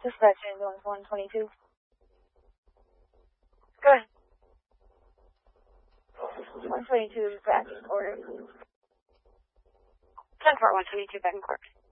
Dispatch ambulance 122. Go ahead. 122 back in order. 10-4, 122 back in court.